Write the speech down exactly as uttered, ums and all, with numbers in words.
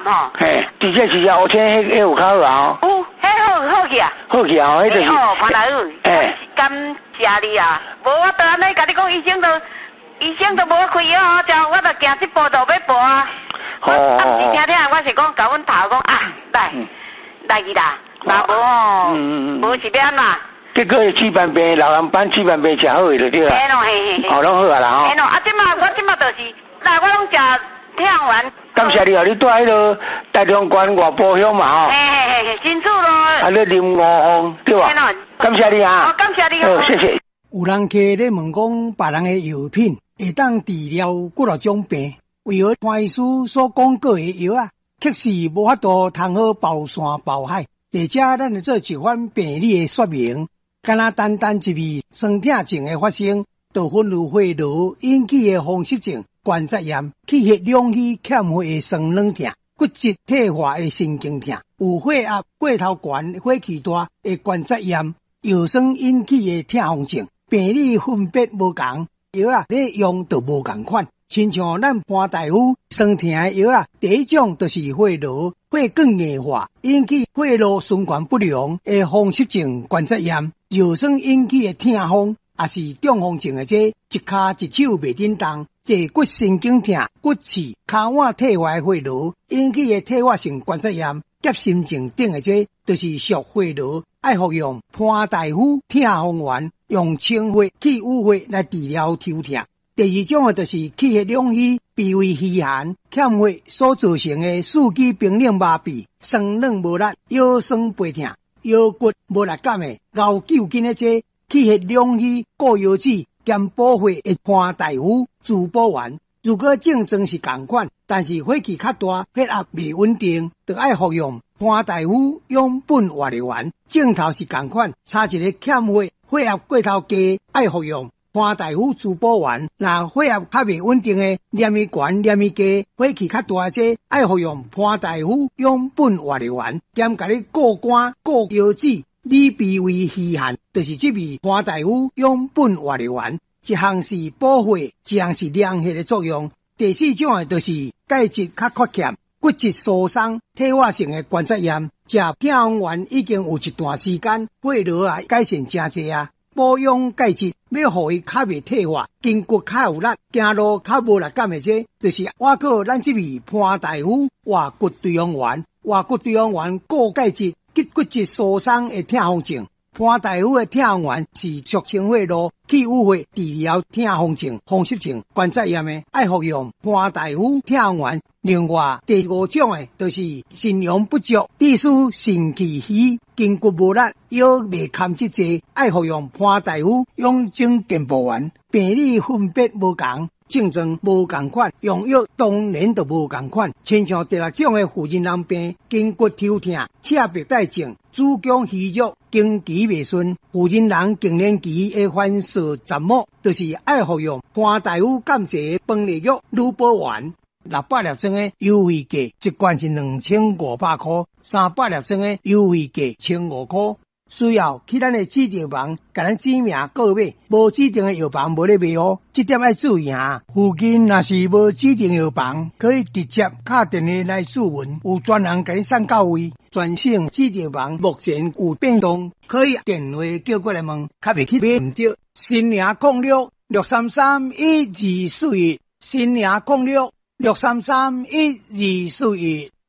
吼。 嘿，直接是后天迄迄有较好啊。 有，迄好好去啊。 好去啊，迄就是。 哦，潘大夫。 哎。 感谢你啊！无我都安尼甲你讲，医生都医生都无开药哦，叫我都行这步都要步啊。 哦哦哦。 我听听，我是讲甲阮头讲啊，来来去啦，若无吼，无是要安怎？ 结果气斑病、老人斑、气斑病食好就对啦。 嘿咯嘿嘿。 哦，拢好啊啦吼。 嘿咯，啊，即马我即马就是，来我拢食听完。 感谢你哦，你住喺迄个台中县外埔乡嘛吼。 嘿嘿嘿嘿，清楚咯。 啊，你啉五方对吧？感谢你啊。 好，感谢你。 好，谢谢。 有人客咧问讲，别人的药品会当治疗几多种病？为何潘医师所讲过的药啊，确实无法度通好包山包海？或者咱来做一番病理的说明，敢若单单一味酸痛症的发生，就分如血流引起的风湿症、关节炎、气血两虚欠血的酸软痛、骨质退化的神经痛、有血压过头悬、火气大的关节炎、药酸引起的痛风症。病理分别无同，药啊咧用就无同款。亲像咱潘大夫酸痛的药啊，第一种就是血流血管硬化，引起血路循环不良的风湿症、关节炎；药酸引起的痛风，也是中风症的这一骹一手袂振动，这骨神经痛、骨刺、骹腕退化的血流引起的退化性关节炎、结心症等的这，就是属血流。爱服用潘大夫痛风丸，用清血去污血来治疗头痛。第二种的就是气血两虚、脾胃虚寒、欠血所造成的四肢冰冷麻痹、酸软无力、腰酸背痛、腰骨无力感的熬久筋的这气血两虚固腰子兼补血的潘大夫滋补丸。如果症状是同款，但是火气较大、血压未稳定，就爱服用潘大夫养本活力丸。症头是同款，差一个欠血、血压过头低，爱服用潘大夫滋补丸。若血压较未稳定的，黏液悬、黏液低、火气较大些，爱服用潘大夫养本活力丸，兼甲你固肝、固腰子、理脾胃虚寒，就是这味潘大夫养本活力丸。一项是补血，一项是凉血的作用。第四种的就是钙质较缺欠、骨质疏松、退化性的关节炎。食痛风丸已经有一段时间，血流啊改善真济啊。补养钙质，要互伊较袂退化，筋骨较有力，行路较无力感的这，就是我告咱这味潘大夫活骨对阳丸。活骨对阳丸固钙质、吉骨质疏松的痛风症。潘大夫的痛风丸是属清血路、去污血治疗痛风症、风湿症、关节炎的，爱服用潘大夫痛风丸。另外第五种的，就是肾阳不足、地输肾气虚、筋骨无力、腰未堪之者，爱服用潘大夫养精健步丸。病理分别无同，症状无同款，用药当然就无同款。亲像第六种的妇人人病、筋骨抽痛、赤白带症、子宫虚弱、经期未顺、妇人人更年期的反射杂膜，就是爱服用潘大夫甘蔗崩裂药乳补丸。六百粒装的优惠价一罐是两千五百块，三百粒装的优惠价千五块。需要去咱的指定房，甲咱指名购买，无指定的药房无咧卖哦，这点要注意哈。附近若是无指定药房，可以直接打电话来询问，有专人甲你送到位。全省指定房目前有变动，可以电话叫过来问，较袂去买唔对。新营控六六三三一二四一，新营控六六三三一二四一。